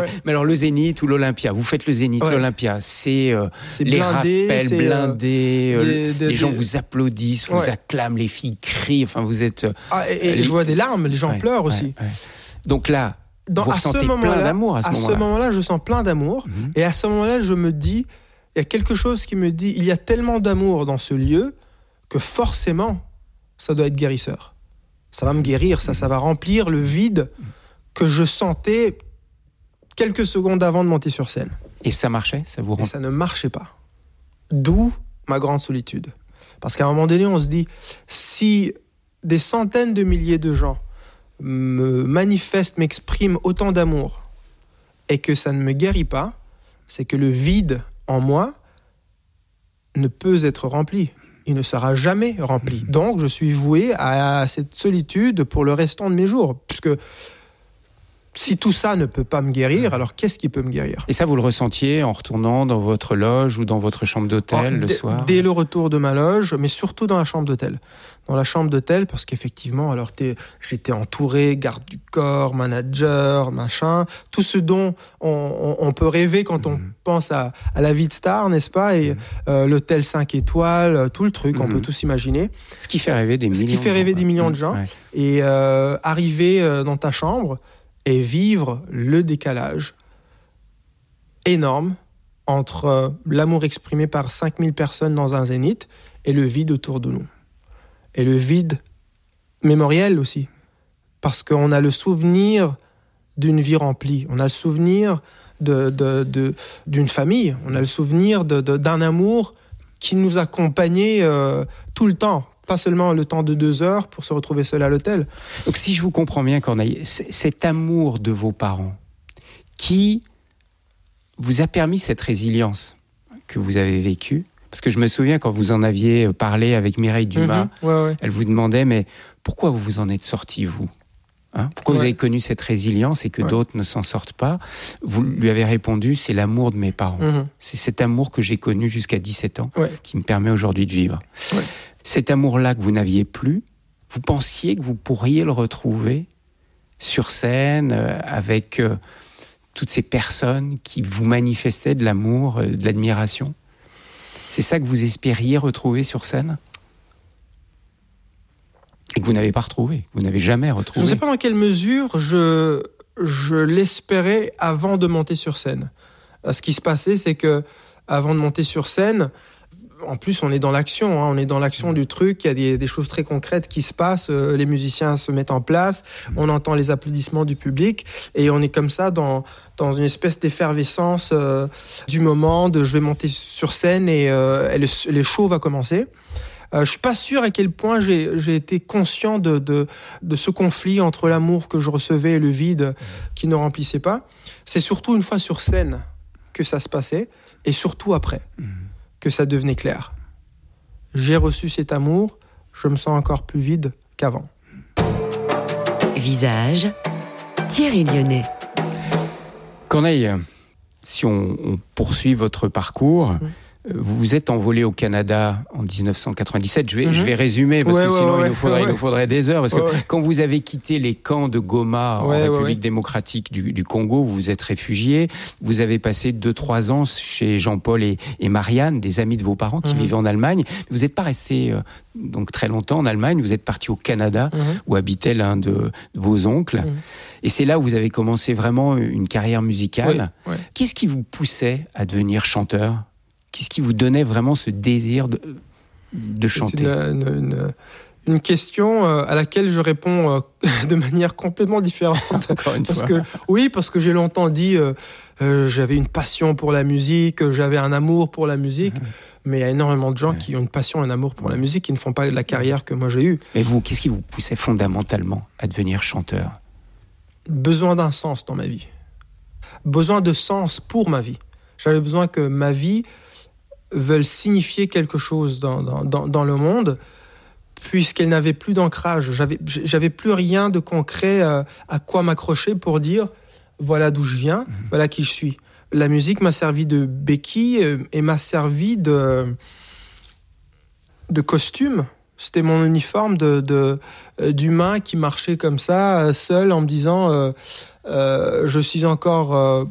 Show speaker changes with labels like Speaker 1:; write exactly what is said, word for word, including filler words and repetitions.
Speaker 1: ouais. Mais alors le Zénith ou l'Olympia, vous faites le Zénith, ouais. l'Olympia, c'est, euh, c'est les blindé, rappels c'est blindés, euh, des, des, les gens des... vous applaudissent, ouais. vous acclament, les filles crient, enfin vous êtes... Euh,
Speaker 2: ah, et, et les... je vois des larmes, les gens ouais, pleurent aussi.
Speaker 1: Ouais, ouais. Donc là,
Speaker 2: Dans,
Speaker 1: vous ressentez plein d'amour à ce
Speaker 2: à
Speaker 1: moment-là.
Speaker 2: À ce moment-là, je sens plein d'amour. Mm-hmm. Et à ce moment-là, je me dis, il y a quelque chose qui me dit, il y a tellement d'amour dans ce lieu que forcément, ça doit être guérisseur. Ça va me guérir, ça, ça va remplir le vide que je sentais quelques secondes avant de monter sur scène.
Speaker 1: Et ça marchait, ça vous rend...
Speaker 2: Et ça ne marchait pas. D'où ma grande solitude. Parce qu'à un moment donné, on se dit, si des centaines de milliers de gens me manifestent, m'expriment autant d'amour et que ça ne me guérit pas, c'est que le vide en moi ne peut être rempli. Il ne sera jamais rempli. Donc, je suis voué à cette solitude pour le restant de mes jours. Puisque si tout ça ne peut pas me guérir, alors qu'est-ce qui peut me guérir ?
Speaker 1: Et ça, vous le ressentiez en retournant dans votre loge ou dans votre chambre d'hôtel alors, le
Speaker 2: d-
Speaker 1: soir ?
Speaker 2: Dès le retour de ma loge, mais surtout dans la chambre d'hôtel. Dans la chambre d'hôtel, parce qu'effectivement, alors j'étais entouré, garde du corps, manager, machin, tout ce dont on, on, on peut rêver quand on mmh. pense à, à la vie de star, n'est-ce pas ? Et mmh. euh, l'hôtel cinq étoiles, tout le truc, mmh. on peut tous imaginer.
Speaker 1: Ce qui fait rêver des millions.
Speaker 2: Ce qui fait rêver
Speaker 1: de
Speaker 2: des millions de gens. Ouais. Et euh, arriver euh, dans ta chambre et vivre le décalage énorme entre euh, l'amour exprimé par cinq mille personnes dans un zénith et le vide autour de nous. Et le vide mémoriel aussi, parce qu'on a le souvenir d'une vie remplie, on a le souvenir de, de, de, d'une famille, on a le souvenir de, de, d'un amour qui nous accompagnait euh, tout le temps, pas seulement le temps de deux heures pour se retrouver seul à l'hôtel.
Speaker 1: Donc si je vous comprends bien, Corneille, cet amour de vos parents qui vous a permis cette résilience que vous avez vécue, parce que je me souviens quand vous en aviez parlé avec Mireille Dumas, mmh, ouais, ouais. elle vous demandait, mais pourquoi vous vous en êtes sortis, vous ? Hein ? Pourquoi ouais. vous avez connu cette résilience et que ouais. d'autres ne s'en sortent pas ? Vous lui avez répondu, c'est l'amour de mes parents. Mmh. C'est cet amour que j'ai connu jusqu'à dix-sept ans ouais. qui me permet aujourd'hui de vivre. Ouais. Cet amour-là que vous n'aviez plus, vous pensiez que vous pourriez le retrouver sur scène euh, avec euh, toutes ces personnes qui vous manifestaient de l'amour, euh, de l'admiration ? C'est ça que vous espériez retrouver sur scène ? Et que vous n'avez pas retrouvé, vous n'avez jamais retrouvé.
Speaker 2: Je ne sais pas dans quelle mesure je, je l'espérais avant de monter sur scène. Ce qui se passait, c'est que avant de monter sur scène, en plus on est dans l'action, hein, on est dans l'action mmh. du truc, il y a des, des choses très concrètes qui se passent, euh, les musiciens se mettent en place, mmh. on entend les applaudissements du public, et on est comme ça dans, dans une espèce d'effervescence euh, du moment, de je vais monter sur scène et, euh, et le, le show va commencer. Euh, je suis pas sûr à quel point j'ai, j'ai été conscient de, de, de ce conflit entre l'amour que je recevais et le vide qui ne remplissait pas. C'est surtout une fois sur scène que ça se passait, et surtout après, mmh. que ça devenait clair. J'ai reçu cet amour, je me sens encore plus vide qu'avant.
Speaker 3: Visage, Thierry Lyonnais.
Speaker 1: Corneille, si on, on poursuit votre parcours, mmh. vous vous êtes envolé au Canada en dix-neuf cent quatre-vingt-dix-sept. Je vais, mmh. je vais résumer parce ouais, que ouais, sinon ouais, il, nous faudrait, ouais. il nous faudrait des heures. Parce que ouais. quand vous avez quitté les camps de Goma ouais, en République ouais. démocratique du, du Congo, vous vous êtes réfugié. Vous avez passé deux trois ans chez Jean-Paul et, et Marianne, des amis de vos parents qui mmh. vivaient en Allemagne. Vous n'êtes pas resté euh, donc très longtemps en Allemagne. Vous êtes parti au Canada mmh. où habitait l'un de, de vos oncles. Mmh. Et c'est là où vous avez commencé vraiment une carrière musicale. Oui, oui. Qu'est-ce qui vous poussait à devenir chanteur ? Qu'est-ce qui vous donnait vraiment ce désir de, de chanter ?
Speaker 2: C'est une, une, une, une question à laquelle je réponds de manière complètement différente.
Speaker 1: Encore une
Speaker 2: parce
Speaker 1: fois.
Speaker 2: Que, oui, parce que j'ai longtemps dit euh, euh, j'avais une passion pour la musique, j'avais un amour pour la musique. Mmh. Mais il y a énormément de gens ouais. qui ont une passion, un amour pour ouais. la musique, qui ne font pas la carrière que moi j'ai eue.
Speaker 1: Mais vous, qu'est-ce qui vous poussait fondamentalement à devenir chanteur ?
Speaker 2: Besoin d'un sens dans ma vie. Besoin de sens pour ma vie. J'avais besoin que ma vie veulent signifier quelque chose dans, dans, dans le monde, puisqu'elle n'avait plus d'ancrage. J'avais, j'avais plus rien de concret à, à quoi m'accrocher pour dire voilà d'où je viens, mmh. voilà qui je suis. La musique m'a servi de béquille et m'a servi de, de costume. C'était mon uniforme de, de, d'humain qui marchait comme ça, seul, en me disant euh, euh, je suis encore... Euh,